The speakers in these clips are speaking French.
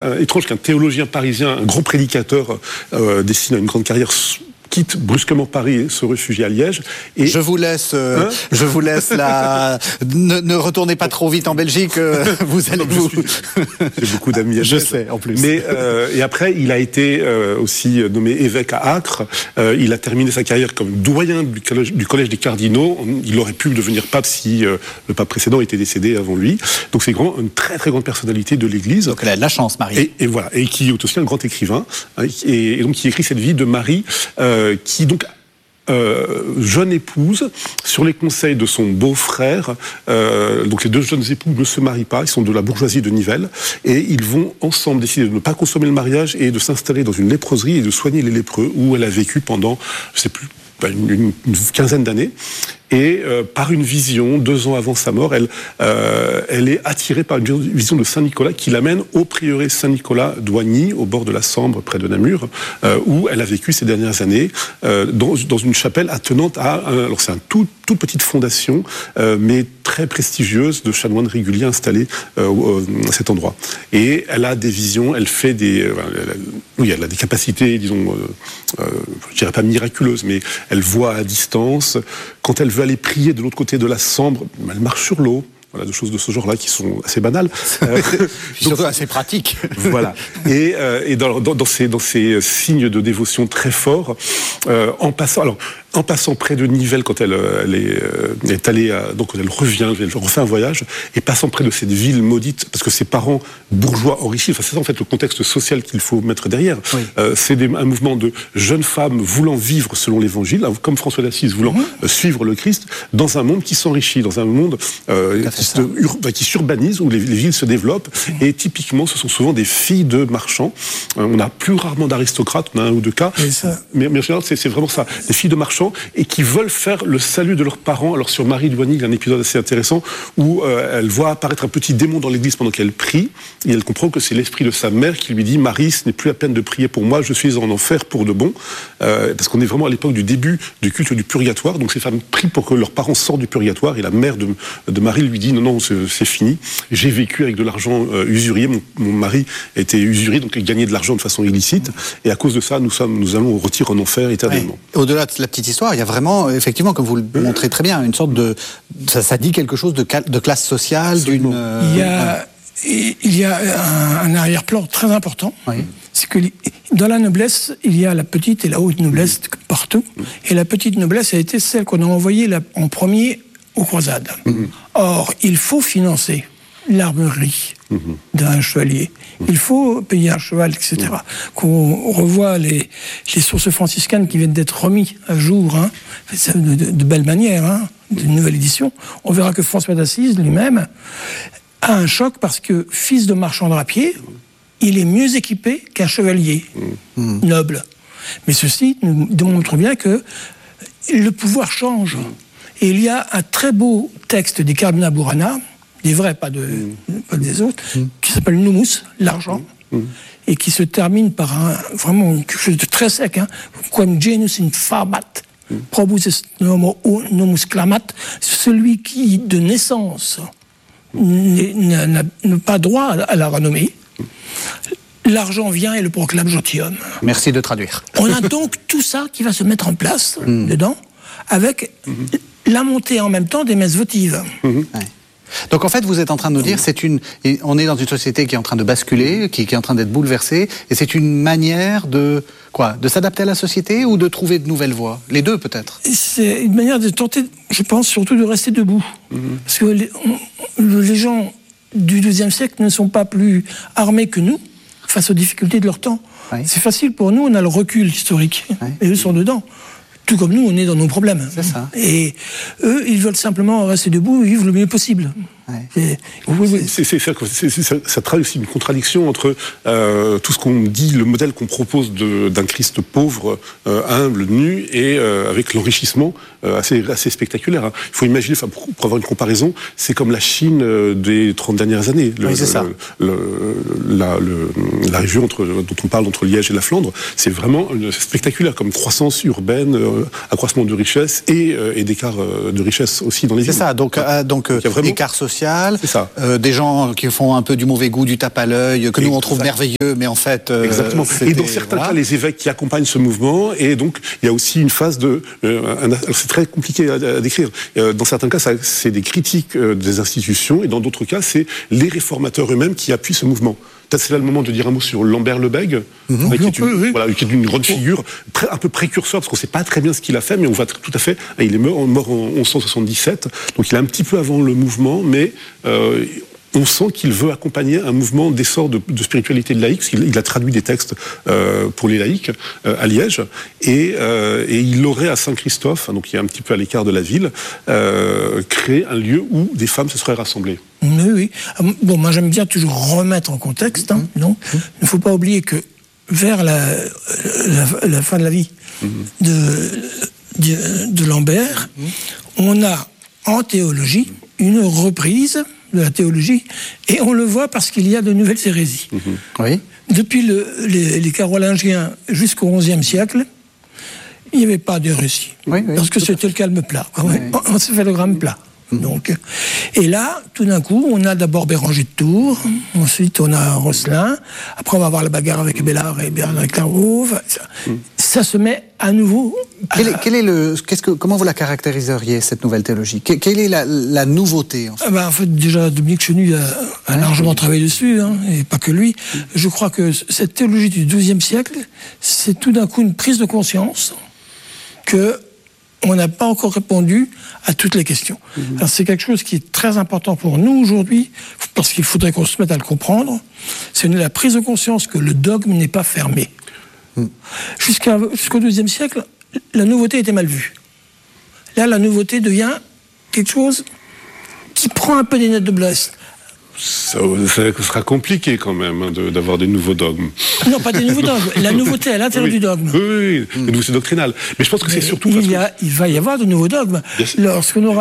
étrange qu'un théologien parisien, un grand prédicateur destiné à une grande carrière, quitte brusquement Paris et se réfugie à Liège. Et je vous laisse la... ne retournez pas trop vite en Belgique, vous allez J'ai beaucoup d'amis à Liège. Je sais, en plus. Mais, et après, il a été aussi nommé évêque à Acre. Il a terminé sa carrière comme doyen du collège des cardinaux. Il aurait pu devenir pape si le pape précédent était décédé avant lui. Donc c'est une très très grande personnalité de l'Église. Donc elle a de la chance, Marie. Et voilà, et qui est aussi un grand écrivain. Et donc qui écrit cette vie de Marie, qui donc jeune épouse, sur les conseils de son beau-frère, donc les deux jeunes époux ne se marient pas, ils sont de la bourgeoisie de Nivelles, et ils vont ensemble décider de ne pas consommer le mariage et de s'installer dans une léproserie et de soigner les lépreux, où elle a vécu pendant, je sais plus, une quinzaine d'années. Et par une vision, 2 ans avant sa mort, elle est attirée par une vision de Saint-Nicolas qui l'amène au prieuré Saint-Nicolas d'Oigny, au bord de la Sambre, près de Namur, où elle a vécu ces dernières années, dans une chapelle attenante à... alors c'est une toute petite fondation, mais très prestigieuse, de chanoines réguliers installés à cet endroit. Et elle a des visions, elle fait elle a des capacités, disons, je dirais pas miraculeuses, mais elle voit à distance. Quand elle veut aller prier de l'autre côté de la Sambre, elle marche sur l'eau. Voilà, des choses de ce genre-là qui sont assez banales. Surtout assez pratiques. Voilà. Et dans ces signes de dévotion très forts, en passant près de Nivelles quand elle est allée, donc elle revient, elle refait un voyage, et passant près de cette ville maudite, parce que ses parents bourgeois enrichis, c'est ça en fait le contexte social qu'il faut mettre derrière. Oui. C'est un mouvement de jeunes femmes voulant vivre selon l'Évangile, comme François d'Assise voulant suivre le Christ, dans un monde qui s'enrichit, dans un monde qui s'urbanise, où les villes se développent, et typiquement ce sont souvent des filles de marchands. On a plus rarement d'aristocrates, on a 1 ou 2 cas, mais en général c'est vraiment ça, des filles de marchands, et qui veulent faire le salut de leurs parents. Alors sur Marie d'Oigny, il y a un épisode assez intéressant où elle voit apparaître un petit démon dans l'église pendant qu'elle prie, et elle comprend que c'est l'esprit de sa mère qui lui dit « Marie, ce n'est plus la peine de prier pour moi, je suis en enfer pour de bon ». Parce qu'on est vraiment à l'époque du début du culte du purgatoire, donc ces femmes prient pour que leurs parents sortent du purgatoire, et la mère de Marie lui dit « Non, c'est fini, j'ai vécu avec de l'argent usurier, mon mari était usurier, donc il gagnait de l'argent de façon illicite, et à cause de ça, nous allons au retire en enfer éternellement. » Au-delà de la petite histoire, il y a vraiment, effectivement, comme vous le montrez très bien, une sorte de... Ça dit quelque chose de classe sociale, d'une... Il y a un arrière-plan très important. Oui. C'est que dans la noblesse, il y a la petite et la haute noblesse partout. Et la petite noblesse a été celle qu'on a envoyée en premier aux croisades. Or, il faut financer l'armurerie d'un chevalier. Il faut payer un cheval, etc. Qu'on revoit les sources franciscaines qui viennent d'être remis à jour, de belle manière, d'une nouvelle édition. On verra que François d'Assise lui-même a un choc parce que, fils de marchand drapier, il est mieux équipé qu'un chevalier noble. Mais ceci nous démontre bien que le pouvoir change. Et il y a un très beau texte des Cardinal Burana, des vrais, pas des autres, qui s'appelle Numus, l'argent, et qui se termine par vraiment quelque chose de très sec. Quam genus infamat, probus est nomus clamat, celui qui, de naissance, n'a pas droit à la renommée. L'argent vient et le proclame gentilhomme. Merci de traduire. On a donc tout ça qui va se mettre en place dedans, avec la montée en même temps des messes votives. Donc en fait, vous êtes en train de nous dire, on est dans une société qui est en train de basculer, qui est en train d'être bouleversée, et c'est une manière de s'adapter à la société ou de trouver de nouvelles voies? Les deux, peut-être. C'est une manière de tenter, je pense, surtout de rester debout. Parce que les gens du XIIe siècle ne sont pas plus armés que nous face aux difficultés de leur temps. Oui. C'est facile pour nous, on a le recul historique, et eux sont dedans. Tout comme nous, on est dans nos problèmes. C'est ça. Et eux, ils veulent simplement rester debout et vivre le mieux possible. Ça traduit aussi une contradiction entre tout ce qu'on dit, le modèle qu'on propose d'un Christ pauvre, humble, nu, et avec l'enrichissement assez spectaculaire. Il faut imaginer, pour avoir une comparaison, c'est comme la Chine des 30 dernières années. La région dont on parle entre Liège et la Flandre, c'est vraiment spectaculaire comme croissance urbaine, accroissement de richesse et d'écart de richesse aussi dans les villes. C'est ça, donc vraiment... écart social, social. C'est ça. Des gens qui font un peu du mauvais goût, du tape à l'œil, que nous on trouve merveilleux, mais en fait... Exactement. Et dans certains cas, les évêques qui accompagnent ce mouvement, et donc il y a aussi une phase de... c'est très compliqué à décrire. Dans certains cas, c'est des critiques des institutions, et dans d'autres cas, c'est les réformateurs eux-mêmes qui appuient ce mouvement. Peut-être c'est là le moment de dire un mot sur Lambert Lebègue, qui est une grande figure, un peu précurseur, parce qu'on ne sait pas très bien ce qu'il a fait, mais on voit tout à fait... Il est mort en 1177, donc il est un petit peu avant le mouvement, mais... on sent qu'il veut accompagner un mouvement d'essor de spiritualité de laïque, parce qu'il a traduit des textes pour les laïcs à Liège, et il aurait à Saint-Christophe, donc qui est un petit peu à l'écart de la ville, créé un lieu où des femmes se seraient rassemblées. Oui. Bon, moi j'aime bien toujours remettre en contexte, non ? Il ne faut pas oublier que vers la fin de la vie de Lambert, on a en théologie une reprise de la théologie, et on le voit parce qu'il y a de nouvelles hérésies. Oui. Depuis les Carolingiens jusqu'au XIe siècle, il n'y avait pas d'hérésie. Parce que c'était le calme plat. On s'est fait le gramme plat. Donc, et là, tout d'un coup, on a d'abord Béranger de Tours, ensuite on a Rosselin, après on va avoir la bagarre avec Bellard et Bernard Clairvaux. Ça se met à nouveau. Comment vous la caractériseriez, cette nouvelle théologie ? Quelle est la nouveauté, en fait ? En fait, déjà, Dominique Chenu a largement travaillé dessus, et pas que lui. Je crois que cette théologie du XIIe siècle, c'est tout d'un coup une prise de conscience que on n'a pas encore répondu à toutes les questions. Alors, c'est quelque chose qui est très important pour nous aujourd'hui, parce qu'il faudrait qu'on se mette à le comprendre. C'est la prise de conscience que le dogme n'est pas fermé. Jusqu'au XIIe siècle, la nouveauté était mal vue. Là, la nouveauté devient quelque chose qui prend un peu des nettes de blesse. Ça sera compliqué quand même d'avoir des nouveaux dogmes. Non, pas des nouveaux dogmes. La nouveauté à l'intérieur du dogme. Oui, c'est doctrinal. Mais je pense que c'est surtout... Il va y avoir de nouveaux dogmes. Lorsqu'on aura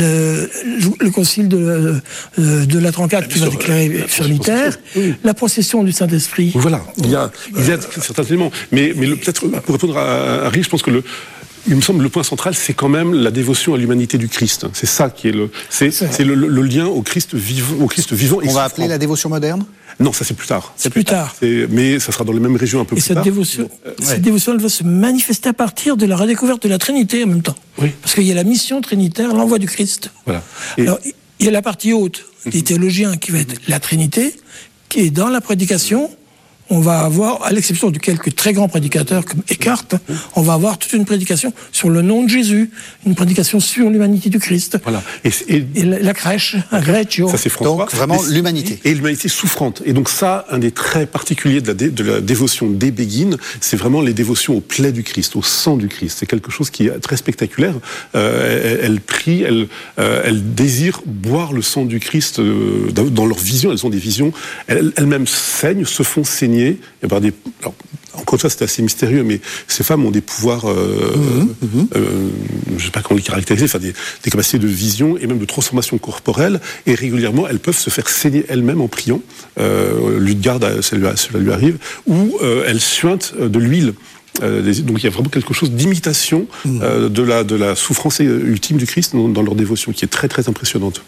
le concile de Latran IV qui va déclarer fermitaire, la procession du Saint-Esprit... Voilà, il y a certains éléments. Mais peut-être, pour répondre à Harry, je pense que il me semble le point central, c'est quand même la dévotion à l'humanité du Christ. C'est ça qui est le lien au Christ vivant. On va appeler la dévotion moderne ? Non, ça c'est plus tard. C'est plus tard. Mais ça sera dans les mêmes régions un peu plus tard. Cette dévotion, elle va se manifester à partir de la redécouverte de la Trinité en même temps. Oui. Parce qu'il y a la mission trinitaire, l'envoi du Christ. Voilà. Alors, il y a la partie haute des théologiens qui va être la Trinité, qui est dans la prédication. On va avoir, à l'exception de quelques très grands prédicateurs comme Eckhart, on va avoir toute une prédication sur le nom de Jésus, une prédication sur l'humanité du Christ. Voilà. Et la crèche, un Greccio. Ça c'est François. Donc vraiment l'humanité. Et l'humanité souffrante. Et donc ça, un des traits particuliers de la dévotion des Béguines, c'est vraiment les dévotions au plaid du Christ, au sang du Christ. C'est quelque chose qui est très spectaculaire. Elles prient, elles désirent boire le sang du Christ dans leur vision. Elles ont des visions. Elles-mêmes saignent, se font saigner. Alors, encore une fois, c'est assez mystérieux, mais ces femmes ont des pouvoirs, je ne sais pas comment les caractériser, enfin des capacités de vision et même de transformation corporelle, et régulièrement, elles peuvent se faire saigner elles-mêmes en priant. Ludegarde, cela lui arrive, ou elles suintent de l'huile. Donc il y a vraiment quelque chose d'imitation de la souffrance ultime du Christ dans leur dévotion, qui est très très impressionnante.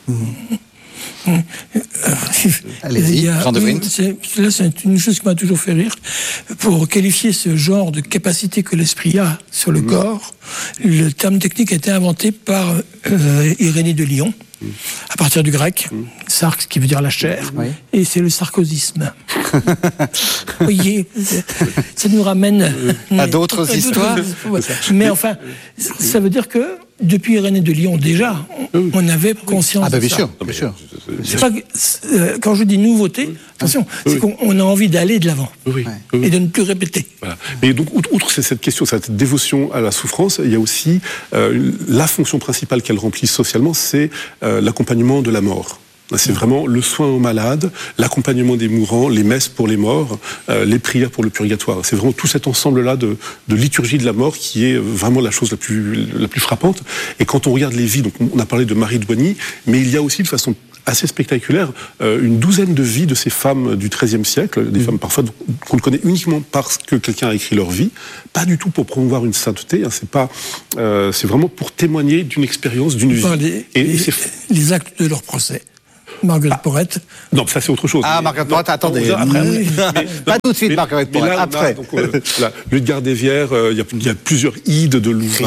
Allez-y, Jean de Vriend. Là, c'est une chose qui m'a toujours fait rire. Pour qualifier ce genre de capacité que l'esprit a sur le corps, le terme technique a été inventé par Irénée de Lyon, à partir du grec, sarx qui veut dire la chair, et c'est le sarkozysme. Vous voyez, ça nous ramène à d'autres histoires. Mais enfin, ça veut dire que depuis Irénée de Lyon, déjà, on avait conscience de ça. Bien sûr. C'est pas, quand je dis nouveauté, attention, c'est qu'on a envie d'aller de l'avant et de ne plus répéter. Voilà. Et donc, outre cette question, cette dévotion à la souffrance, il y a aussi la fonction principale qu'elle remplit socialement, c'est l'accompagnement de la mort. C'est vraiment le soin aux malades, l'accompagnement des mourants, les messes pour les morts, les prières pour le purgatoire. C'est vraiment tout cet ensemble-là de liturgie de la mort qui est vraiment la chose la plus frappante. Et quand on regarde les vies, donc on a parlé de Marie de Boigny, mais il y a aussi de façon assez spectaculaire une douzaine de vies de ces femmes du XIIIe siècle, des femmes parfois qu'on ne connaît uniquement parce que quelqu'un a écrit leur vie, pas du tout pour promouvoir une sainteté, c'est vraiment pour témoigner d'une expérience, d'une vie. Les actes de leur procès. Marguerite Porrette. Non, ça c'est autre chose. Ah, Marguerite Porrette, attendez. Pas tout de suite, Marguerite Porrette, après. Ludgard d'Hévière, il y a plusieurs Ides de Louvain,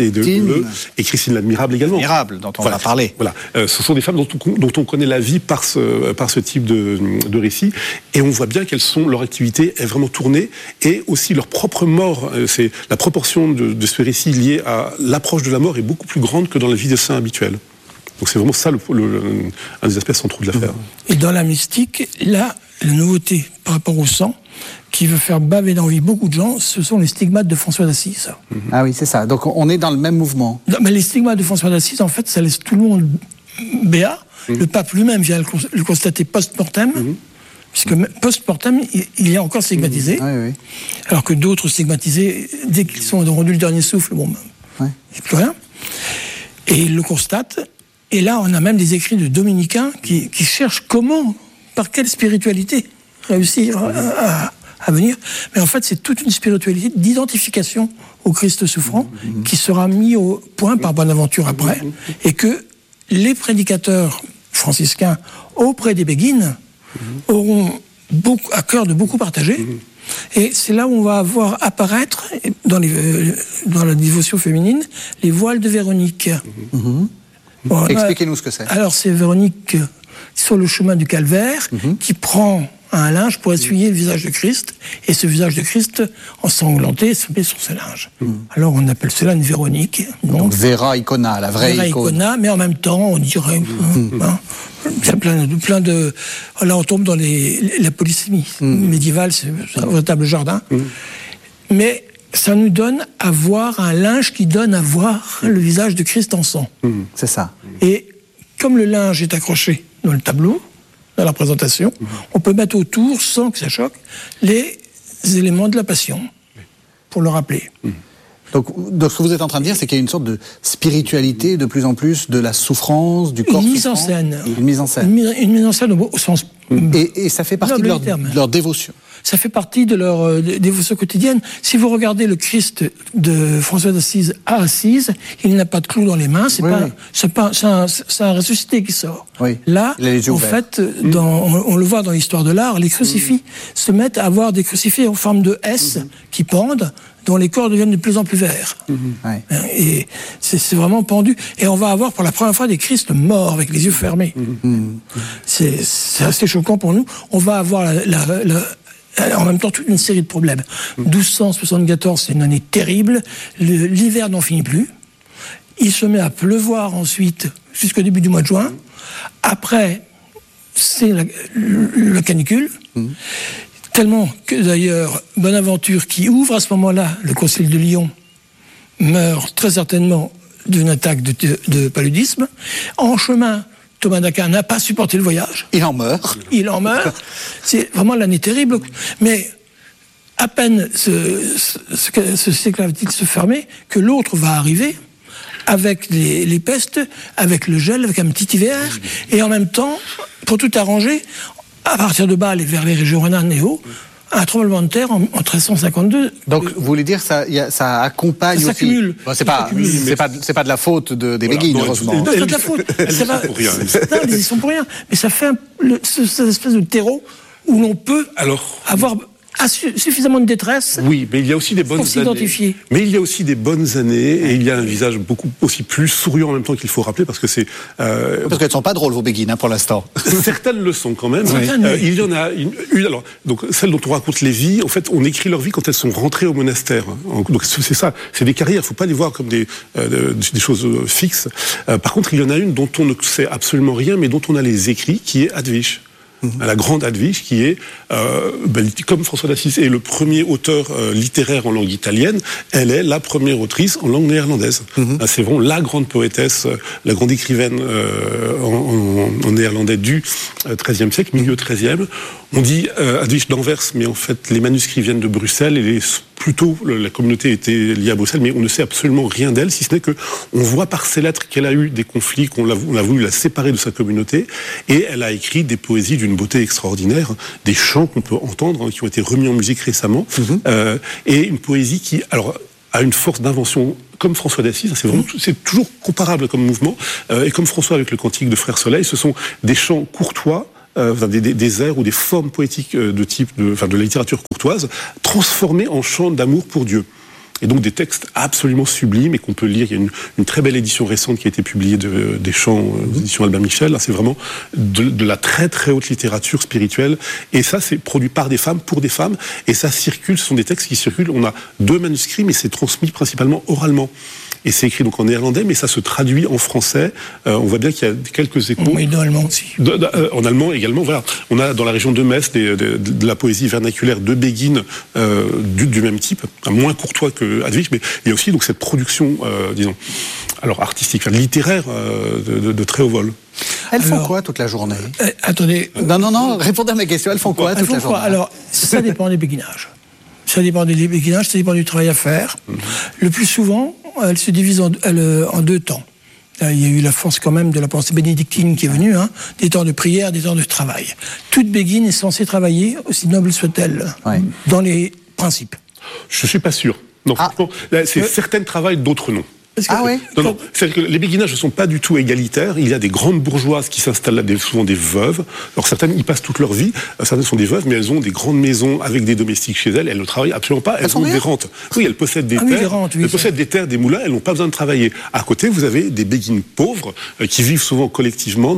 et Christine l'Admirable également. Admirable, dont on va parler. Voilà, ce sont des femmes dont on connaît la vie par ce type de récit, et on voit bien leur activité est vraiment tournée, et aussi leur propre mort. C'est la proportion de ce récit lié à l'approche de la mort est beaucoup plus grande que dans la vie des saints habituelle. Donc c'est vraiment ça un des aspects centraux de l'affaire. Et dans la mystique, là, la nouveauté par rapport au sang, qui veut faire baver d'envie beaucoup de gens, ce sont les stigmates de François d'Assise. Ah oui, c'est ça. Donc on est dans le même mouvement. Non, mais les stigmates de François d'Assise, en fait, ça laisse tout le monde béat. Le pape lui-même vient le constater post-mortem, puisque post-mortem, il est encore stigmatisé, Oui. alors que d'autres stigmatisés, dès qu'ils ont rendu le dernier souffle, il n'y a plus rien. Et il le constate. Et là, on a même des écrits de dominicains qui cherchent par quelle spiritualité réussir à venir. Mais en fait, c'est toute une spiritualité d'identification au Christ souffrant qui sera mis au point par Bonaventure après, et que les prédicateurs franciscains auprès des béguines auront à cœur de beaucoup partager. Et c'est là où on va voir apparaître, dans la dévotion féminine, les voiles de Véronique. Bon, expliquez-nous ce que c'est. Alors, c'est Véronique sur le chemin du calvaire qui prend un linge pour essuyer le visage de Christ, et ce visage de Christ ensanglanté se met sur ce linge. Alors, on appelle cela une Véronique. Donc Vera Icona, la vraie Vera icône. Icona, mais en même temps, on dirait... il y a plein de... Là, on tombe dans la polysémie médiévale, c'est un véritable jardin. Mais ça nous donne à voir un linge qui donne à voir le visage de Christ en sang. C'est ça. Et comme le linge est accroché dans le tableau, dans la présentation, on peut mettre autour, sans que ça choque, les éléments de la passion, pour le rappeler. Donc, ce que vous êtes en train de dire, c'est qu'il y a une sorte de spiritualité de plus en plus de la souffrance, du corps Une mise souffrant. en scène. Une mise en scène. Une mise en scène au sens... Et ça fait partie de leur dévotion. Ça fait partie de leur dévotion quotidienne. Si vous regardez le Christ de François d'Assise à Assise, il n'a pas de clou dans les mains, c'est un ressuscité qui sort. Oui. Là, en fait, on le voit dans l'histoire de l'art, les crucifix se mettent à avoir des crucifix en forme de S qui pendent, dont les corps deviennent de plus en plus verts. Et c'est vraiment pendu. Et on va avoir pour la première fois des Christ morts avec les yeux fermés. C'est assez choquant pour nous. On va avoir en même temps toute une série de problèmes. 1274, c'est une année terrible. L'hiver n'en finit plus. Il se met à pleuvoir ensuite jusqu'au début du mois de juin. Après, c'est la canicule. Tellement que d'ailleurs, Bonaventure, qui ouvre à ce moment-là le concile de Lyon, meurt très certainement d'une attaque de paludisme. En chemin, Thomas d'Aquin n'a pas supporté le voyage. Il en meurt. C'est vraiment l'année terrible. Mais à peine ce cycle va-t-il se fermer que l'autre va arriver avec les pestes, avec le gel, avec un petit hiver. Et en même temps, pour tout arranger, à partir de Bâle et vers les régions rhénanes et Haut, un tremblement de terre en 1352. Donc, vous voulez dire ça accompagne ça s'accumule. Bon, c'est pas de la faute des béguines, heureusement. Non, c'est pas de la faute. Ils y sont pour rien. Mais ça fait cette espèce de terreau où l'on peut avoir suffisamment de détresse. Oui, mais il y a aussi des bonnes années. Mais il y a aussi des bonnes années, et il y a un visage beaucoup aussi plus souriant en même temps qu'il faut rappeler, parce que c'est... Parce qu'elles ne sont pas drôles, vos béguines, pour l'instant. Certaines le sont quand même. Il y en a une alors, donc, celle dont on raconte les vies, en fait, on écrit leur vie quand elles sont rentrées au monastère. Donc c'est ça, c'est des carrières, il ne faut pas les voir comme des choses fixes. Par contre, il y en a une dont on ne sait absolument rien, mais dont on a les écrits, qui est Hadwige. La grande Hadwige, qui est, comme François d'Assise est le premier auteur littéraire en langue italienne, elle est la première autrice en langue néerlandaise. C'est vraiment la grande poétesse, la grande écrivaine en néerlandais du XIIIe siècle, milieu XIIIe. On dit Hadwige d'Anvers, mais en fait les manuscrits viennent de Bruxelles et plutôt la communauté était liée à Bruxelles, mais on ne sait absolument rien d'elle, si ce n'est que on voit par ses lettres qu'elle a eu des conflits, qu'on a voulu la séparer de sa communauté, et elle a écrit des poésies d'une beauté extraordinaire, des chants qu'on peut entendre, qui ont été remis en musique récemment, et une poésie qui, alors, a une force d'invention comme François d'Assise. C'est toujours comparable comme mouvement. Et comme François avec le Cantique de Frère Soleil, ce sont des chants courtois, des airs ou des formes poétiques de type de la littérature courtoise, transformés en chants d'amour pour Dieu. Et donc des textes absolument sublimes et qu'on peut lire. Il y a une très belle édition récente qui a été publiée des chants aux éditions Albin Michel. Là, c'est vraiment de la très très haute littérature spirituelle. Et ça, c'est produit par des femmes, pour des femmes. Et ça circule, ce sont des textes qui circulent. On a 2 manuscrits, mais c'est transmis principalement oralement. Et c'est écrit donc en néerlandais, mais ça se traduit en français. On voit bien qu'il y a quelques échos. Oui, en allemand aussi. En allemand également, voilà. On a dans la région de Metz de la poésie vernaculaire de Béghin du même type, moins courtois que Hadwig, mais il y a aussi donc cette production, disons, alors artistique, littéraire de très haut vol. Elles font quoi toute la journée? Attendez. Non, répondez à ma question. Elles font quoi toute la journée? Alors, ça dépend des béguinages. Ça dépend des béguinages, ça dépend du travail à faire. Le plus souvent, elles se divisent en 2 temps. Il y a eu la force quand même de la pensée bénédictine qui est venue, des temps de prière, des temps de travail. Toute béguine est censée travailler, aussi noble soit-elle, dans les principes. Je ne suis pas sûr. Non, franchement, certaines travaillent, d'autres non. Oui. Non. C'est-à-dire que les béguinages ne sont pas du tout égalitaires. Il y a des grandes bourgeoises qui s'installent là, souvent des veuves. Alors certaines y passent toute leur vie. Certaines sont des veuves, mais elles ont des grandes maisons avec des domestiques chez elles. Elles ne travaillent absolument pas. Elles ont des rentes. Oui, elles possèdent des terres. Elles possèdent des terres, des moulins. Elles n'ont pas besoin de travailler. À côté, vous avez des béguines pauvres qui vivent souvent collectivement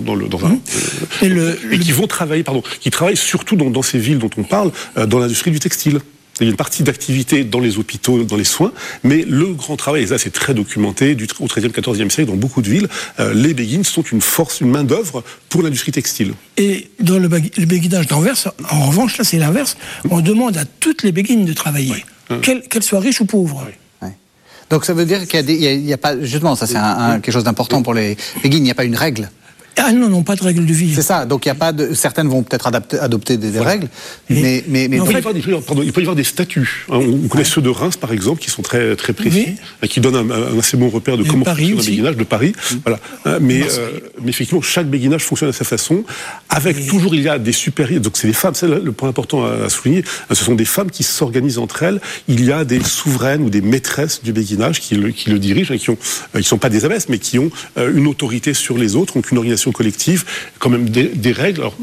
et qui vont travailler, qui travaillent surtout dans ces villes dont on parle, dans l'industrie du textile. Il y a une partie d'activité dans les hôpitaux, dans les soins, mais le grand travail, et ça c'est très documenté, au XIIIe, XIVe siècle, dans beaucoup de villes, les béguines sont une force, une main-d'œuvre pour l'industrie textile. Et dans le béguinage d'Anvers, en revanche, là c'est l'inverse, on demande à toutes les béguines de travailler, qu'elles soient riches ou pauvres. Donc ça veut dire qu'il y a pas, justement, ça c'est quelque chose d'important pour les béguines, il n'y a pas une règle. Ah non, pas de règle de vie. C'est ça, donc il y a pas de... Certaines vont peut-être adopter des règles, mais il peut y avoir des statuts. On connaît ceux de Reims, par exemple, qui sont très, très précis, qui donnent un assez bon repère de comment fonctionne un béguinage, de Paris. Voilà. Mais effectivement, chaque béguinage fonctionne à sa façon, avec toujours, il y a des supérieurs, donc c'est des femmes, c'est le point important à souligner, ce sont des femmes qui s'organisent entre elles, il y a des souveraines ou des maîtresses du béguinage qui le dirigent, qui sont pas des abbesses, mais qui ont une autorité sur les autres, donc une organisation collective, quand même des règles. Alors,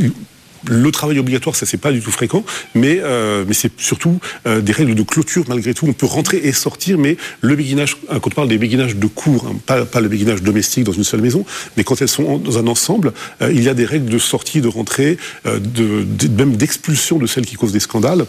le travail obligatoire, ça c'est pas du tout fréquent, mais c'est surtout des règles de clôture malgré tout. On peut rentrer et sortir, mais le béguinage, quand on parle des béguinages de cour, pas le béguinage domestique dans une seule maison, mais quand elles sont dans un ensemble, il y a des règles de sortie, de rentrée, même d'expulsion de celles qui causent des scandales.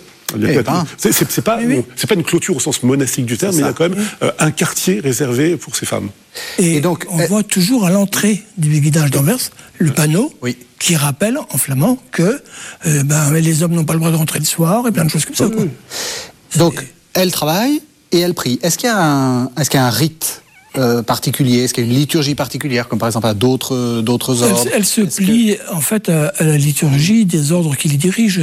C'est pas une clôture au sens monastique du terme, mais il y a quand même un quartier réservé pour ces femmes. Et donc, on voit toujours à l'entrée du béguinage d'Anvers le panneau qui rappelle en flamand que les hommes n'ont pas le droit de rentrer le soir et plein de choses comme ça. Donc, elle travaille et elle prie. Est-ce qu'il y a un rite particulier? Est-ce qu'il y a une liturgie particulière, comme par exemple à d'autres ordres? Elle se plie en fait à la liturgie des ordres qui les dirigent.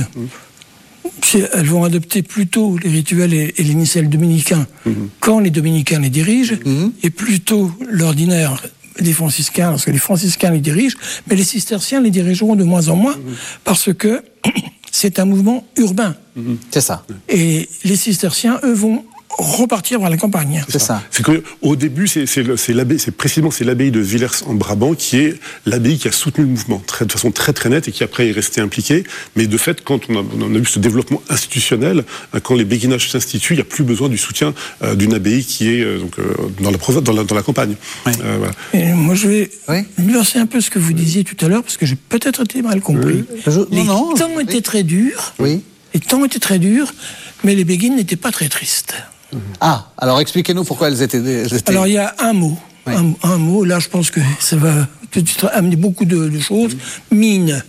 Elles vont adopter plutôt les rituels et les missels dominicains quand les dominicains les dirigent, et plutôt l'ordinaire des franciscains, lorsque les franciscains les dirigent, mais les cisterciens les dirigeront de moins en moins, parce que c'est un mouvement urbain. C'est ça. Et les cisterciens, eux, vont repartir vers la campagne. C'est ça. C'est que au début, c'est précisément l'abbaye de Villers en Brabant qui est l'abbaye qui a soutenu le mouvement de façon très très nette et qui après est resté impliqué. Mais de fait, quand on a eu ce développement institutionnel, quand les béguinages s'instituent, il n'y a plus besoin du soutien d'une abbaye qui est dans la province, dans la campagne. Voilà. Et moi, je vais nuancer un peu ce que vous disiez tout à l'heure parce que j'ai peut-être été mal compris. Les temps étaient très durs. Les temps étaient très durs, mais les béguines n'étaient pas très tristes. Ah, alors expliquez-nous pourquoi elles étaient... Alors il y a un mot, un mot, là je pense que ça va peut-être amener beaucoup de choses. Mine.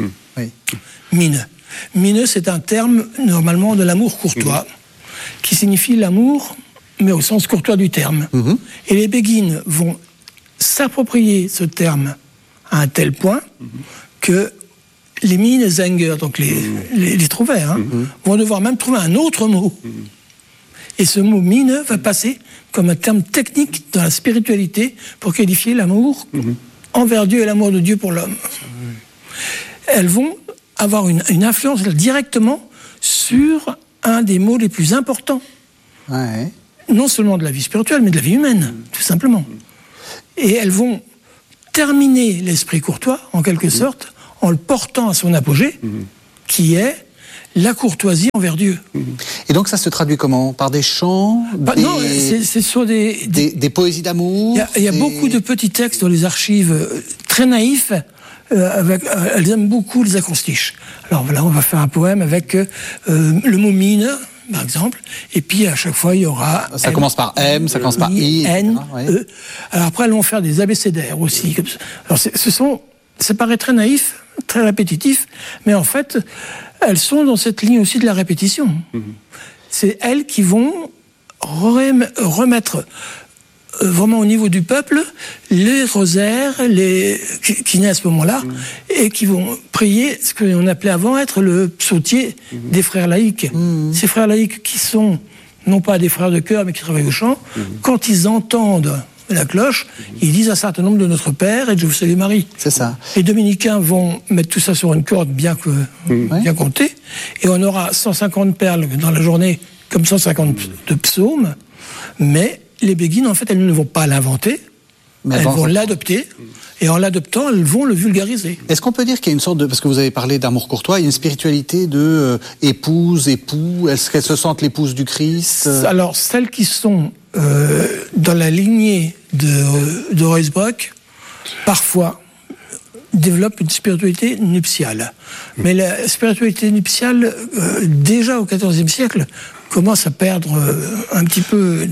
Mine. Mine, c'est un terme normalement de l'amour courtois, qui signifie l'amour, mais au sens courtois du terme. Et les béguines vont s'approprier ce terme à un tel point que les Minnesänger, donc les trouvères, vont devoir même trouver un autre mot. Et ce mot « mine » va passer comme un terme technique dans la spiritualité pour qualifier l'amour envers Dieu et l'amour de Dieu pour l'homme. Elles vont avoir une influence directement sur un des mots les plus importants. non seulement de la vie spirituelle, mais de la vie humaine, tout simplement. Et elles vont terminer l'esprit courtois, en quelque sorte, en le portant à son apogée, qui est la courtoisie envers Dieu. Et donc ça se traduit comment? Par des chants? Non, c'est sur des poésies d'amour? Il y a beaucoup de petits textes dans les archives très naïfs. Elles aiment beaucoup les acrostiches. Alors voilà, on va faire un poème avec le mot mine, par exemple, et puis à chaque fois il y aura... Ça commence par M, ça commence par I, N, ouais. E. Alors après elles vont faire des abécédaires aussi. Comme ça. Alors ça paraît très naïf, très répétitif, mais en fait, elles sont dans cette ligne aussi de la répétition. C'est elles qui vont remettre vraiment au niveau du peuple les rosaires qui naissent à ce moment-là et qui vont prier ce qu'on appelait avant être le psautier des frères laïcs. Ces frères laïcs qui sont non pas des frères de chœur mais qui travaillent au chant, quand ils entendent la cloche, ils disent un certain nombre de Notre Père et de Je vous salue Marie. C'est ça. Les dominicains vont mettre tout ça sur une corde bien comptée, et on aura 150 perles dans la journée, comme 150 de psaumes, mais les béguines, en fait, elles ne vont pas l'inventer, elles vont l'adopter, et en l'adoptant, elles vont le vulgariser. Est-ce qu'on peut dire qu'il y a une sorte de... Parce que vous avez parlé d'amour courtois, il y a une spiritualité de épouse, époux, est-ce qu'elles se sentent l'épouse du Christ? Alors, celles qui sont dans la lignée de Ruysbroeck, parfois, développent une spiritualité nuptiale. Mais la spiritualité nuptiale, déjà au XIVe siècle, commence à perdre un petit peu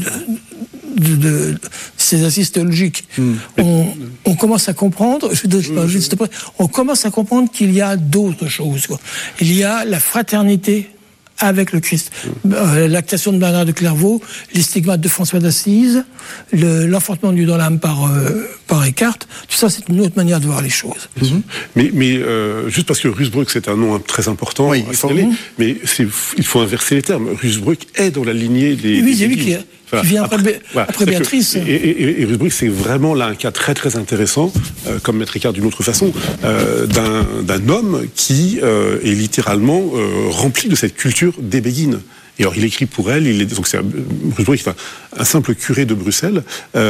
de ses assises théologiques. On commence à comprendre, on commence à comprendre qu'il y a d'autres choses, quoi. Il y a la fraternité avec le Christ. L'actation de Bernard de Clairvaux, les stigmates de François d'Assise, l'enfantement du dans l'âme par Eckhart, tout ça c'est une autre manière de voir les choses. Mais juste parce que Ruysbroeck c'est un nom très important, oui, mais il faut inverser les termes. Ruysbroeck est dans la lignée des... Oui, c'est lui qui vient après Béatrice. Et Ruysbroeck, c'est vraiment là un cas très très intéressant, comme Maître Eckhart d'une autre façon, d'un homme qui est littéralement rempli de cette culture des béguines. Et alors, il écrit pour elle, donc c'est Ruysbroeck, un simple curé de Bruxelles,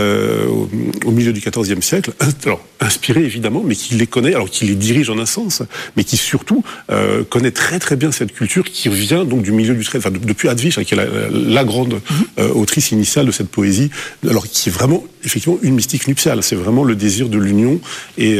au milieu du XIVe siècle, alors inspiré évidemment, mais qui les connaît, alors qui les dirige en un sens, mais qui surtout connaît très très bien cette culture qui vient donc du milieu du XIIIe, depuis Hadwig, qui est la grande autrice initiale de cette poésie, alors qui est vraiment effectivement une mystique nuptiale. C'est vraiment le désir de l'union et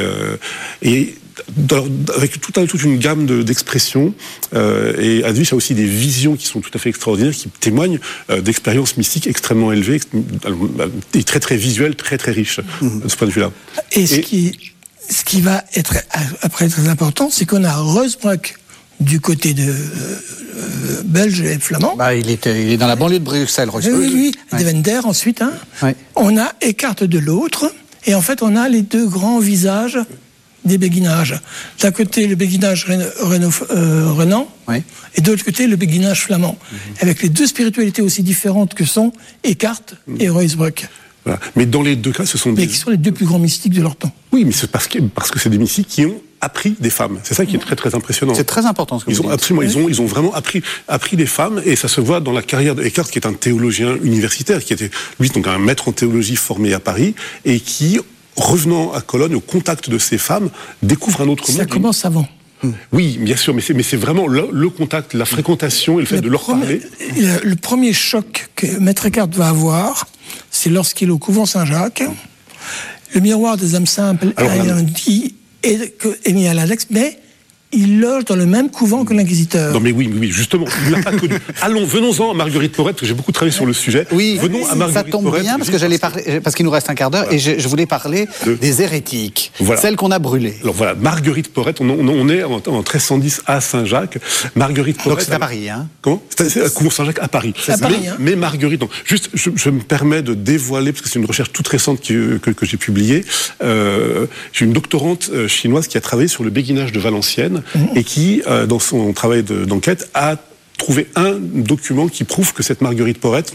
avec toute une gamme d'expressions, et Hadwig a aussi des visions qui sont tout à fait extraordinaires, qui témoignent d'expériences mystiques extrêmement élevées et très très visuelles, très très riches de ce point de vue-là. Et ce qui va être après très important, c'est qu'on a Ruysbroeck du côté de belge et flamand. Il est dans la banlieue de Bruxelles, Ruysbroeck. Oui, Deventer ensuite. Ouais. On a Eckhart de l'autre, et en fait on a les deux grands visages des béguinages. D'un côté, le béguinage rhénan, et de l'autre côté, le béguinage flamand. Avec les deux spiritualités aussi différentes que sont Eckhart et Ruysbroeck. Voilà. Mais dans les deux cas, ce sont mais qui sont les deux plus grands mystiques de leur temps. Oui, mais c'est parce que c'est des mystiques qui ont appris des femmes. C'est ça qui est très très impressionnant. C'est très important ce que vous dites. Absolument, ils ont vraiment appris des femmes, et ça se voit dans la carrière d'Eckhart, qui est un théologien universitaire, qui était lui donc un maître en théologie formé à Paris, et qui, revenant à Cologne, au contact de ces femmes, découvre un autre monde. Ça commence avant. Oui, bien sûr, mais c'est vraiment le contact, la fréquentation et le fait de leur parler. Le premier choc que Maître Eckhart va avoir, c'est lorsqu'il est au couvent Saint-Jacques. Le miroir des âmes simples est mis à l'index, mais il loge dans le même couvent que l'inquisiteur. Non mais oui, justement, il l'a pas connu. Venons-en à Marguerite Porete, parce que j'ai beaucoup travaillé sur le sujet. Oui, venons à Marguerite ça tombe Porete, bien, parce que j'allais parler, parce qu'il nous reste un quart d'heure, voilà. Et je voulais parler des hérétiques, celles qu'on a brûlées. Alors voilà, Marguerite Porete, on est en 1310 à Saint-Jacques. Marguerite Porete. Donc c'est à Paris, hein? Comment? C'est à Couvent Saint-Jacques à Paris. Mais Marguerite, donc, juste, je me permets de dévoiler, parce que c'est une recherche toute récente que j'ai publiée. J'ai une doctorante chinoise qui a travaillé sur le béguinage de Valenciennes, et qui, dans son travail d'enquête, a trouvé un document qui prouve que cette Marguerite Porete, donc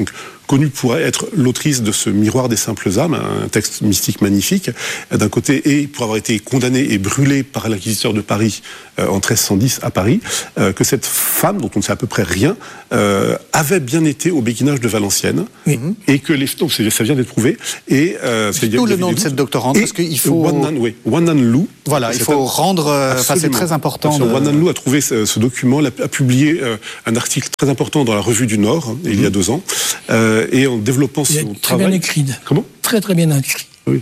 connue pour être l'autrice de ce Miroir des simples âmes, un texte mystique magnifique, d'un côté, et pour avoir été condamnée et brûlée par l'inquisiteur de Paris en 1310 à Paris, que cette femme, dont on ne sait à peu près rien, avait bien été au béguinage de Valenciennes, et que donc ça vient d'être prouvé. Et tout le nom de cette doctorante, parce qu'il faut Wanan Lu. Voilà, il faut rendre. C'est très important. Wanan Lu a trouvé ce document, a publié un article très important dans la Revue du Nord il y a 2 ans, et en développant son travail. Très bien écrit. Comment ? Très très bien écrit. Oui.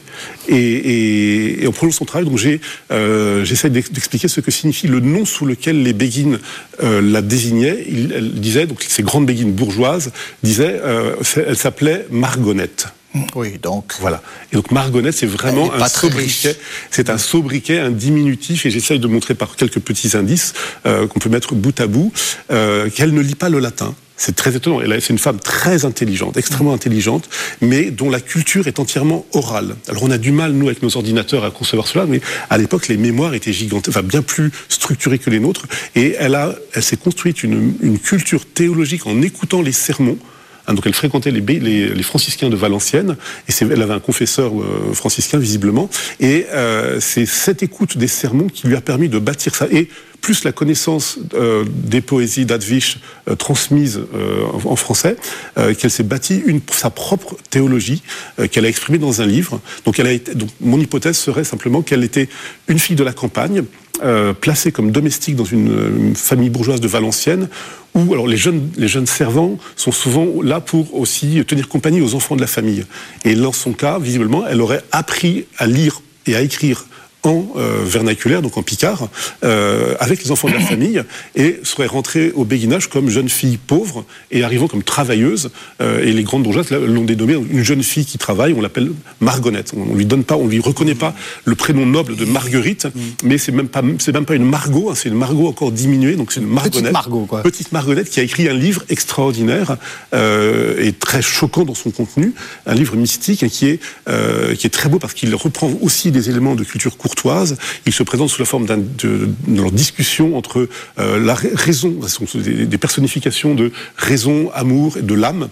Et en prenant son travail, donc j'essaie d'expliquer ce que signifie le nom sous lequel les béguines la désignaient. Elle disait, donc ces grandes béguines bourgeoises disaient, elle s'appelait Margonnette. Oui, donc voilà. Et donc Margonnette, c'est vraiment un sobriquet. C'est un sobriquet, un diminutif, et j'essaye de montrer par quelques petits indices qu'on peut mettre bout à bout qu'elle ne lit pas le latin. C'est très étonnant. C'est une femme très intelligente, extrêmement intelligente, mais dont la culture est entièrement orale. Alors on a du mal, nous, avec nos ordinateurs, à concevoir cela, mais à l'époque, les mémoires étaient gigantesques, bien plus structurées que les nôtres, et elle s'est construite une culture théologique en écoutant les sermons. Donc elle fréquentait les franciscains de Valenciennes, et elle avait un confesseur franciscain visiblement, et c'est cette écoute des sermons qui lui a permis de bâtir ça, et plus la connaissance des poésies d'Advish transmises en français, qu'elle s'est bâtie sa propre théologie qu'elle a exprimée dans un livre. Donc mon hypothèse serait simplement qu'elle était une fille de la campagne, placée comme domestique dans une famille bourgeoise de Valenciennes, où alors les jeunes servants sont souvent là pour aussi tenir compagnie aux enfants de la famille. Et dans son cas, visiblement, elle aurait appris à lire et à écrire en vernaculaire, donc en picard, avec les enfants de la famille, et serait rentrée au béguinage comme jeune fille pauvre, et arrivant comme travailleuse, et les grandes bourgeoises l'ont dénommée une jeune fille qui travaille, on l'appelle Margonnette. On lui reconnaît pas le prénom noble de Marguerite, mais c'est même pas une Margot, c'est une Margot encore diminuée, donc c'est une Margonnette. Petite Margonnette qui a écrit un livre extraordinaire, et très choquant dans son contenu, un livre mystique, qui est très beau parce qu'il reprend aussi des éléments de culture courtoise. Il se présente sous la forme de leur discussion entre la raison, des personnifications de raison, amour et de l'âme,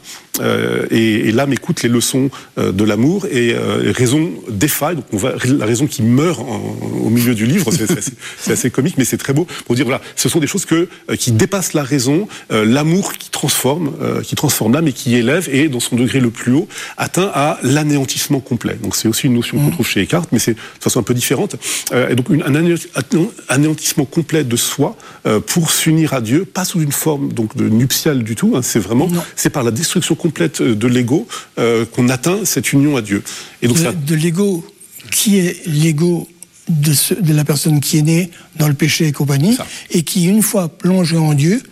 et l'âme écoute les leçons de l'amour, et raison défaille, donc la raison qui meurt au milieu du livre, c'est assez comique, mais c'est très beau pour dire, voilà, ce sont des choses qui dépassent la raison, l'amour qui transforme l'âme et qui élève, et dans son degré le plus haut, atteint à l'anéantissement complet. Donc c'est aussi une notion qu'on trouve chez Eckhart, mais c'est de façon un peu différente. Et donc un anéantissement complet de soi pour s'unir à Dieu, pas sous une forme donc de nuptiale du tout, c'est par la destruction complète de l'ego qu'on atteint cette union à Dieu. Et donc de l'ego qui est l'ego de la personne qui est née dans le péché et compagnie, et qui, une fois plongée en Dieu,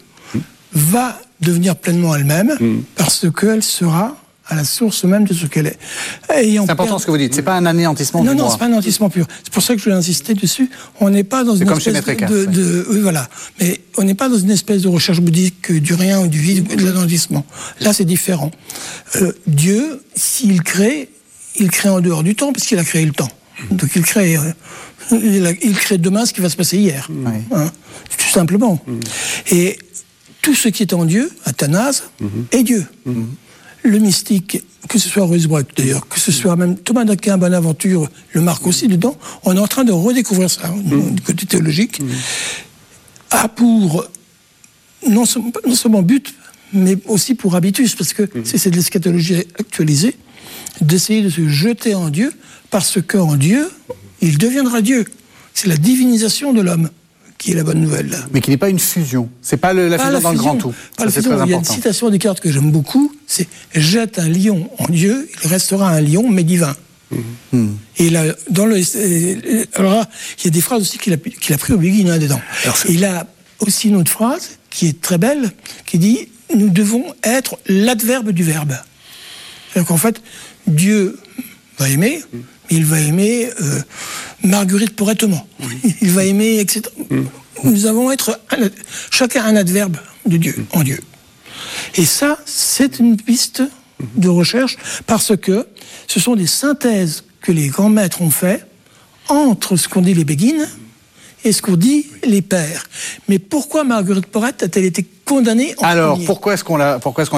va devenir pleinement elle-même, parce qu'elle sera à la source même de ce qu'elle est. C'est important ce que vous dites, c'est pas un anéantissement du moi. Non, c'est pas un anéantissement pur. C'est pour ça que je voulais insister dessus. On n'est pas dans une espèce voilà. Mais on n'est pas dans une espèce de recherche bouddhique du rien ou du vide ou de l'anéantissement. Là, c'est différent. Dieu, s'il crée, il crée en dehors du temps, parce qu'il a créé le temps. Donc il crée demain ce qui va se passer hier. Tout simplement. Et tout ce qui est en Dieu, Athanase, est Dieu. Le mystique, que ce soit Ruysbroeck d'ailleurs, que ce soit même Thomas d'Aquin, Bonaventure, le marque aussi dedans, on est en train de redécouvrir ça du côté théologique, a pour non seulement but, mais aussi pour habitus, parce que c'est de l'eschatologie actualisée, d'essayer de se jeter en Dieu, parce qu'en Dieu, il deviendra Dieu. C'est la divinisation de l'homme qui est la bonne nouvelle. Mais qui n'est pas une fusion. C'est pas la fusion dans le grand tout. Ça, c'est très important. Il y a une citation d'Eckhart que j'aime beaucoup, c'est « Jette un lion en Dieu, il restera un lion, mais divin ». Et là, alors là, il y a des phrases aussi qu'il a pris au Béguin dedans. Il a aussi une autre phrase qui est très belle, qui dit « Nous devons être l'adverbe du verbe ». C'est-à-dire qu'en fait, Dieu va aimer, il va aimer Marguerite Porrettement. Il va aimer, etc. Nous allons être chacun un adverbe de Dieu, en Dieu. Et ça, c'est une piste de recherche, parce que ce sont des synthèses que les grands maîtres ont fait entre ce qu'ont dit les béguines et ce qu'ont dit les pères. Mais pourquoi Marguerite Porrette a-t-elle été condamnée en premier ? Pourquoi est-ce qu'on l'a brûlée ?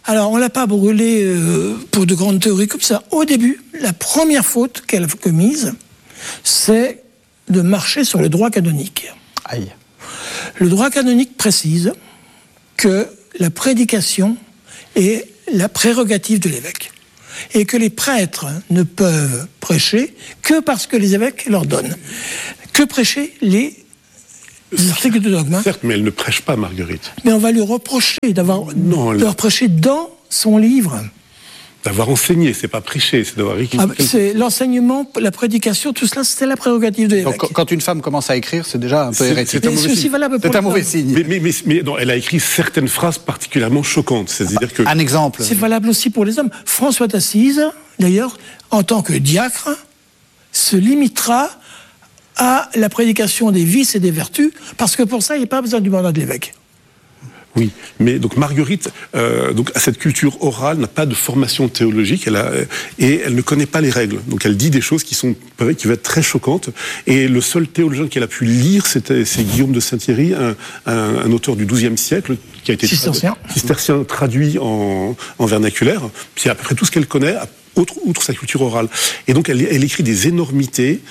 Alors, on l'a pas brûlée pour de grandes théories comme ça. Au début, la première faute qu'elle a commise, c'est de marcher sur le droit canonique. Aïe. Le droit canonique précise que la prédication est la prérogative de l'évêque et que les prêtres ne peuvent prêcher que parce que les évêques leur donnent. Que prêcher les articles de dogme. Certes, mais elle ne prêche pas, Marguerite. Mais on va lui reprocher de leur prêcher dans son livre. D'avoir enseigné, c'est pas prêcher, c'est d'avoir écrit. C'est l'enseignement, la prédication, tout cela, c'était la prérogative de l'évêque. Donc, quand une femme commence à écrire, c'est déjà un peu hérétique. C'est aussi valable pour C'est un mauvais signe. Mais non, elle a écrit certaines phrases particulièrement choquantes. C'est-à-dire que Un exemple. C'est valable aussi pour les hommes. François d'Assise, d'ailleurs, en tant que diacre, se limitera à la prédication des vices et des vertus, parce que pour ça, il n'y a pas besoin du mandat de l'évêque. Oui, mais donc Marguerite, donc à cette culture orale, n'a pas de formation théologique, et elle ne connaît pas les règles. Donc elle dit des choses qui vont être très choquantes. Et le seul théologien qu'elle a pu lire, c'est Guillaume de Saint-Thierry, un auteur du XIIe siècle, qui a été cistercien traduit en vernaculaire. Puis à peu près tout ce qu'elle connaît, outre sa culture orale. Et donc elle écrit des énormités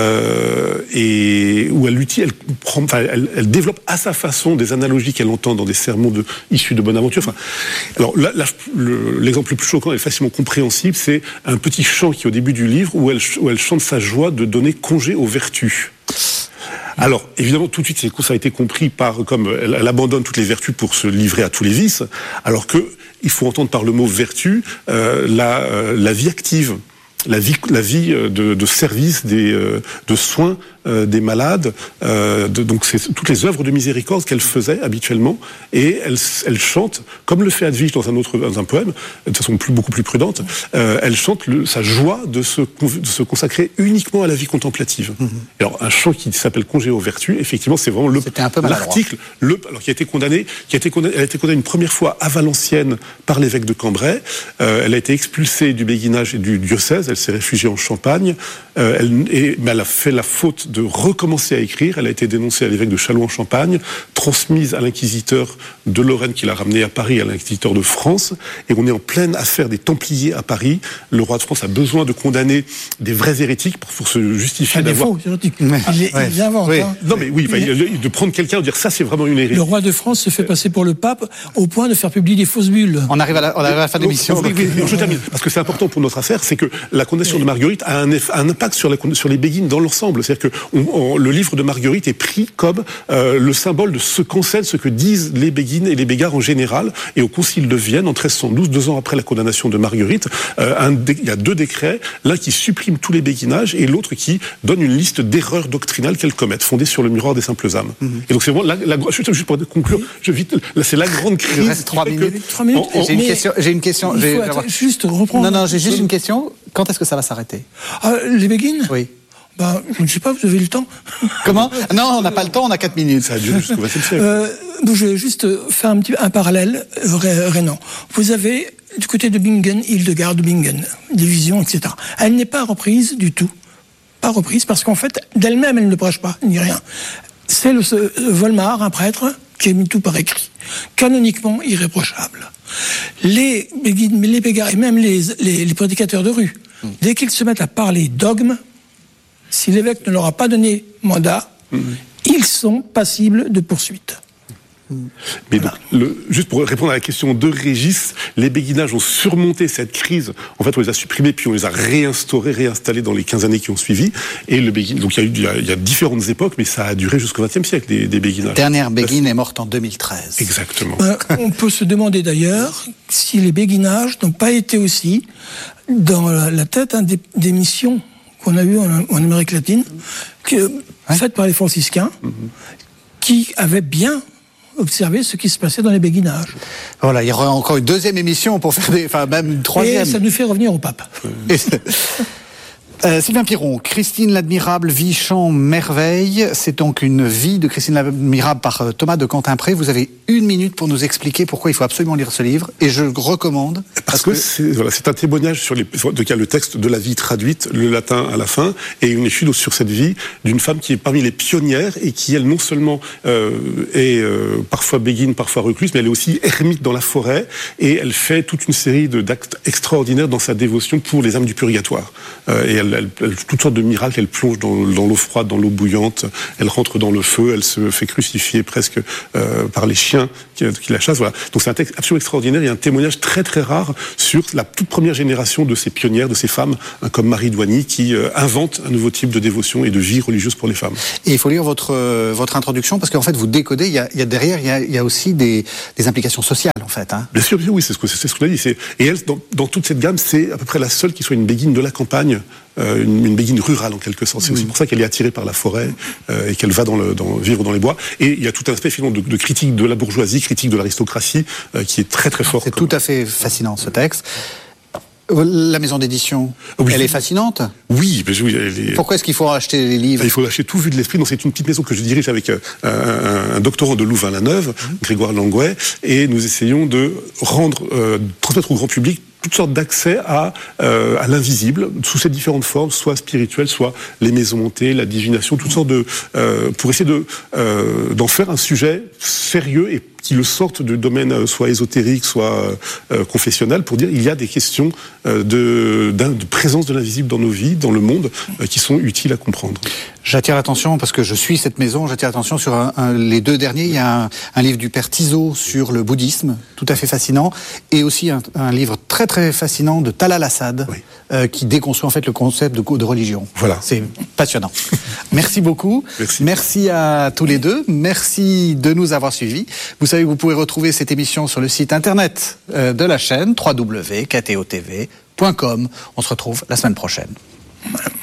et où elle développe à sa façon des analogies qu'elle entend dans des sermons issus de Bonaventure. Enfin, alors l'exemple le plus choquant et facilement compréhensible, c'est un petit chant qui est au début du livre où elle chante sa joie de donner congé aux vertus. Alors, évidemment, tout de suite, ça a été compris comme elle abandonne toutes les vertus pour se livrer à tous les vices, alors que il faut entendre par le mot vertu la vie active, la vie de service, de soins des malades. Donc c'est toutes les œuvres de miséricorde qu'elle faisait habituellement, et elle chante, comme le fait Edwige dans un poème, de façon beaucoup plus prudente. Elle chante sa joie de se consacrer uniquement à la vie contemplative. Alors un chant qui s'appelle Congé aux vertus, effectivement, c'est vraiment l'article, alors qui a été condamné. Elle a été condamnée une première fois à Valenciennes par l'évêque de Cambrai. Elle a été expulsée du béguinage et du diocèse. Elle s'est réfugiée en Champagne. Mais elle a fait la faute de recommencer à écrire. Elle a été dénoncée à l'évêque de Châlons-en-Champagne, transmise à l'inquisiteur de Lorraine qui l'a ramenée à Paris, à l'inquisiteur de France. Et on est en pleine affaire des Templiers à Paris. Le roi de France a besoin de condamner des vrais hérétiques pour se justifier d'avoir... Des faux hérétiques. Il invente. Oui. Hein. Non mais oui, de prendre quelqu'un et de dire ça c'est vraiment une hérésie. Le roi de France se fait passer pour le pape au point de faire publier des fausses bulles. On arrive à la fin de l'émission. Oui, je termine. Parce que c'est important pour notre affaire, c'est que la condamnation de Marguerite a un impact sur les béguines dans l'ensemble. C'est-à-dire que le livre de Marguerite est pris comme le symbole de ce qu'enseignent, ce que disent les béguines et les bégards en général. Et au Concile de Vienne, en 1312, 2 ans après la condamnation de Marguerite, il y a 2 décrets, l'un qui supprime tous les béguinages et l'autre qui donne une liste d'erreurs doctrinales qu'elles commettent, fondées sur le miroir des simples âmes. Et donc c'est vraiment juste pour conclure, c'est la grande crise. Il reste 3 minutes. J'ai une question. Juste reprendre. Non, j'ai juste une question. Quand est-ce que ça va s'arrêter? Les béguines? Oui. Je ne sais pas, vous avez le temps? Comment? Non, on n'a pas le temps, on a 4 minutes. Ça a duré jusqu'au XXe siècle. Je vais juste faire un parallèle rénan. Vous avez, du côté de Bingen, Hildegarde Bingen, division, etc. Elle n'est pas reprise du tout. Pas reprise, parce qu'en fait, d'elle-même, elle ne prêche pas, ni rien. C'est Volmar, un prêtre, qui a mis tout par écrit. Canoniquement irréprochable. Les bégards et même les prédicateurs de rue, dès qu'ils se mettent à parler dogme, si l'évêque ne leur a pas donné mandat, ils sont passibles de poursuite. Mais donc, juste pour répondre à la question de Régis, les béguinages ont surmonté cette crise. En fait, on les a supprimés, puis on les a réinstallés dans les 15 années qui ont suivi. Et donc il y a différentes époques, mais ça a duré jusqu'au XXe siècle, des béguinages. La dernière béguine est morte en 2013. Exactement. On peut se demander d'ailleurs si les béguinages n'ont pas été aussi dans la tête des missions qu'on a eues en Amérique latine, faites par les franciscains, qui avaient bien observé ce qui se passait dans les béguinages. Voilà, il y aura encore une 2e émission pour faire même une 3e. Et ça nous fait revenir au pape. Sylvain Piron, Christine l'Admirable, vie, chant, merveille. C'est donc une vie de Christine l'Admirable par Thomas de Cantimpré. Vous avez 1 minute pour nous expliquer pourquoi il faut absolument lire ce livre. Et je recommande Parce que c'est un témoignage sur le texte de la vie traduite, le latin à la fin, et une étude sur cette vie d'une femme qui est parmi les pionnières et qui, elle, non seulement est parfois béguine, parfois recluse, mais elle est aussi ermite dans la forêt, et elle fait toute une série d'actes extraordinaires dans sa dévotion pour les âmes du purgatoire. Et elle toutes sortes de miracles, elle plonge dans l'eau froide, dans l'eau bouillante, elle rentre dans le feu, elle se fait crucifier presque par les chiens qui la chassent. Voilà. Donc c'est un texte absolument extraordinaire et un témoignage très très rare sur la toute première génération de ces pionnières, de ces femmes, comme Marie Doigny, qui invente un nouveau type de dévotion et de vie religieuse pour les femmes. Et il faut lire votre introduction, parce qu'en fait vous décodez, il y a derrière, il y a aussi des implications sociales en fait. Hein. Bien sûr, oui, c'est ce qu'on a dit. Et elle, dans toute cette gamme, c'est à peu près la seule qui soit une béguine de la campagne, une béguine rurale en quelque sorte. C'est aussi pour ça qu'elle est attirée par la forêt et qu'elle va vivre dans les bois. Et il y a tout un aspect finalement de critique de la bourgeoisie, critique de l'aristocratie qui est très très fort. C'est tout à fait fascinant ce texte. La maison d'édition, elle est fascinante. Oui, Pourquoi est-ce qu'il faut acheter les livres? Il faut acheter tout vu de l'esprit. Donc c'est une petite maison que je dirige avec un doctorant de Louvain-la-Neuve, Grégoire Langouet, et nous essayons de transmettre au grand public toutes sortes d'accès à l'invisible, sous ses différentes formes, soit spirituelles, soit les maisons hantées, la divination, toutes sortes pour essayer d'en faire un sujet sérieux et qui le sortent du domaine soit ésotérique, soit confessionnel, pour dire il y a des questions de présence de l'invisible dans nos vies, dans le monde, qui sont utiles à comprendre. J'attire l'attention, parce que je suis cette maison, j'attire l'attention sur les deux derniers. Il y a un livre du père Tizot sur le bouddhisme, tout à fait fascinant, et aussi un livre très très fascinant de Talal Assad, qui déconstruit en fait le concept de religion. Voilà. C'est passionnant. Merci beaucoup. Merci à tous les deux. Merci de nous avoir suivis. Vous savez que vous pouvez retrouver cette émission sur le site internet de la chaîne www.ktotv.com. On se retrouve la semaine prochaine.